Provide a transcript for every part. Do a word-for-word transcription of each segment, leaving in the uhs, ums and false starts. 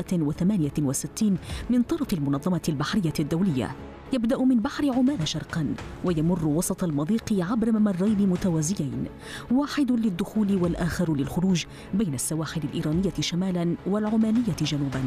وثمانية وستين من طرف المنظمة البحرية الدولية. يبدأ من بحر عمان شرقاً ويمر وسط المضيق عبر ممرين متوازيين، واحد للدخول والآخر للخروج، بين السواحل الإيرانية شمالاً والعمانية جنوباً.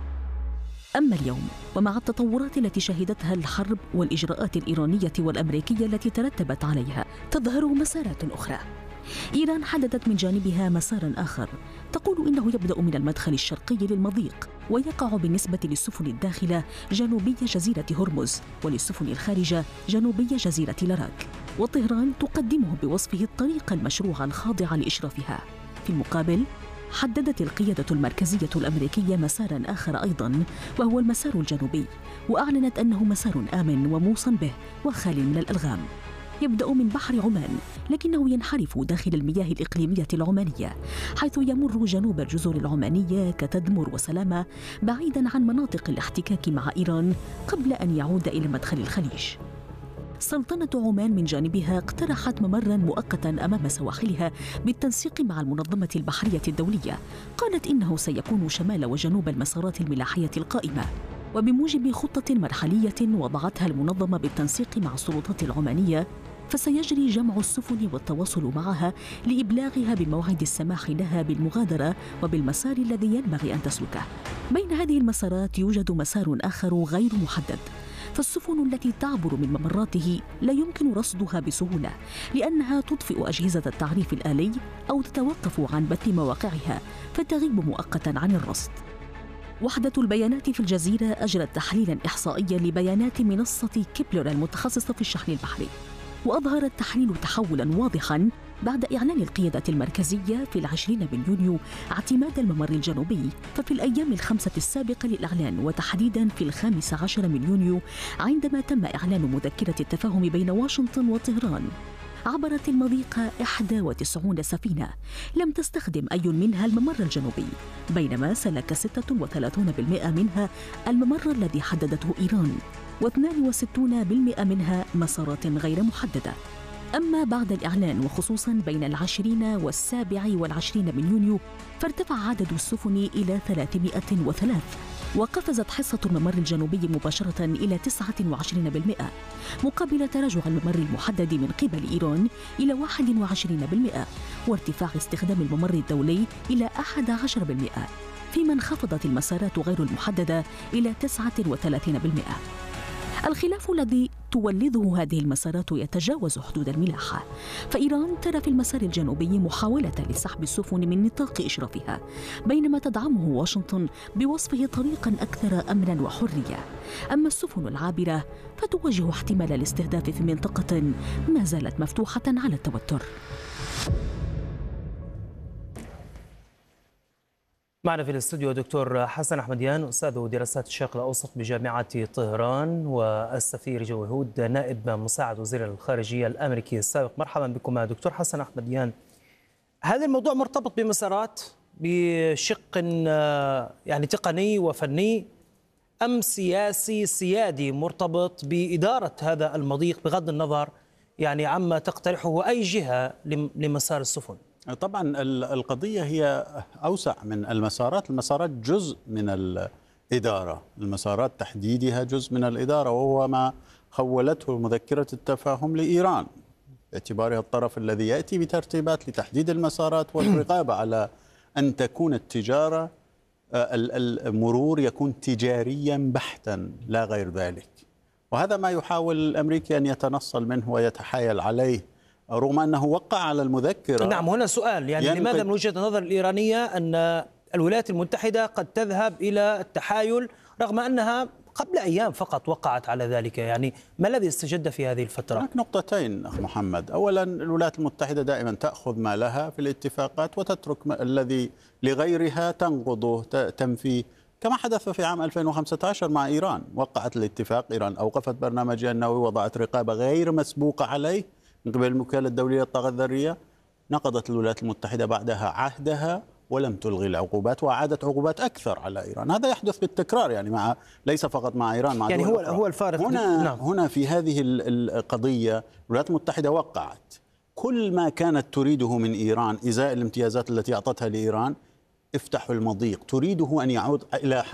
أما اليوم ومع التطورات التي شهدتها الحرب والإجراءات الإيرانية والأمريكية التي ترتبت عليها، تظهر مسارات أخرى. إيران حددت من جانبها مساراً آخر تقول إنه يبدأ من المدخل الشرقي للمضيق ويقع بالنسبة للسفن الداخلة جنوبي جزيرة هرمز، وللسفن الخارجة جنوبي جزيرة لاراك، وطهران تقدمه بوصفه الطريق المشروع الخاضع لإشرافها. في المقابل حددت القيادة المركزية الأمريكية مساراً آخر أيضاً، وهو المسار الجنوبي، وأعلنت أنه مسار آمن وموصى به وخال من الألغام. يبدأ من بحر عمان لكنه ينحرف داخل المياه الإقليمية العمانية، حيث يمر جنوب الجزر العمانية كتدمر وسلامة، بعيداً عن مناطق الاحتكاك مع إيران قبل أن يعود إلى مدخل الخليج. سلطنة عمان من جانبها اقترحت ممراً مؤقتاً أمام سواحلها بالتنسيق مع المنظمة البحرية الدولية. قالت إنه سيكون شمال وجنوب المسارات الملاحية القائمة، وبموجب خطة مرحلية وضعتها المنظمة بالتنسيق مع السلطات العمانية، فسيجري جمع السفن والتواصل معها لإبلاغها بموعد السماح لها بالمغادرة وبالمسار الذي ينبغي أن تسلكه. بين هذه المسارات يوجد مسار آخر غير محدد، فالسفن التي تعبر من ممراته لا يمكن رصدها بسهولة، لأنها تطفئ أجهزة التعريف الآلي أو تتوقف عن بث مواقعها فتغيب مؤقتاً عن الرصد. وحدة البيانات في الجزيرة أجرت تحليلاً إحصائياً لبيانات منصة كيبلر المتخصصة في الشحن البحري، وأظهر التحليل تحولاً واضحاً بعد إعلان القيادة المركزية في العشرين من يونيو اعتماد الممر الجنوبي. ففي الأيام الخمسة السابقة للإعلان، وتحديداً في الخامس عشر من يونيو عندما تم إعلان مذكرة التفاهم بين واشنطن وطهران، عبرت المضيق إحدى وتسعين سفينة، لم تستخدم أي منها الممر الجنوبي، بينما سلك ستة وثلاثين بالمئة منها الممر الذي حددته إيران، واثنين وستين بالمئة منها مسارات غير محددة. أما بعد الإعلان وخصوصاً بين العشرين والسابع والعشرين من يونيو، فارتفع عدد السفن إلى ثلاثمائة وثلاثة، وقفزت حصة الممر الجنوبي مباشرة إلى تسعة وعشرين بالمئة، مقابل تراجع الممر المحدد من قبل إيران إلى واحد وعشرين بالمئة، وارتفاع استخدام الممر الدولي إلى أحد عشر بالمئة، فيما انخفضت المسارات غير المحددة إلى تسعة وثلاثين بالمئة. الخلاف الذي تولده هذه المسارات يتجاوز حدود الملاحة، فإيران ترى في المسار الجنوبي محاولة لسحب السفن من نطاق إشرافها، بينما تدعمه واشنطن بوصفه طريقاً أكثر أمناً وحرية. أما السفن العابرة فتواجه احتمال الاستهداف في منطقة ما زالت مفتوحة على التوتر. معنا في الاستوديو دكتور حسن أحمديان، أستاذ دراسات الشرق الأوسط بجامعة طهران، والسفير جو هود نائب مساعد وزير الخارجية الأمريكي السابق. مرحبا بكم دكتور حسن أحمديان. هذا الموضوع مرتبط بمسارات بشق يعني تقني وفني، أم سياسي سيادي مرتبط بإدارة هذا المضيق بغض النظر يعني عما تقترحه أي جهة لمسار السفن؟ طبعا القضية هي أوسع من المسارات. المسارات جزء من الإدارة، المسارات تحديدها جزء من الإدارة، وهو ما خولته مذكرة التفاهم لإيران باعتبارها الطرف الذي يأتي بترتيبات لتحديد المسارات والرقابة على أن تكون التجارة، المرور يكون تجاريا بحتا لا غير ذلك. وهذا ما يحاول الأمريكي أن يتنصل منه ويتحايل عليه، رغم أنه وقع على المذكرة. نعم، هنا سؤال يعني ينقل... لماذا من وجهة النظر الإيرانية أن الولايات المتحدة قد تذهب إلى التحايل رغم أنها قبل أيام فقط وقعت على ذلك؟ يعني ما الذي استجد في هذه الفترة؟ هناك نقطتين أخ محمد. أولا، الولايات المتحدة دائما تأخذ ما لها في الاتفاقات وتترك الذي لغيرها تنقضه تنفيه، كما حدث في عام ألفين وخمسة عشر مع إيران. وقعت الاتفاق، إيران أوقفت برنامجها النووي، وضعت رقابة غير مسبوقة عليه من قبل الوكالة الدولية للطاقة الذرية. نقضت الولايات المتحدة بعدها عهدها ولم تلغي العقوبات، وأعادت عقوبات أكثر على إيران. هذا يحدث بالتكرار، يعني مع ليس فقط مع إيران، مع يعني هو هو الفارق هنا. نعم. هنا في هذه القضية الولايات المتحدة وقعت كل ما كانت تريده من إيران إزاء الامتيازات التي أعطتها لإيران. افتحوا المضيق، تريده أن يعود إلى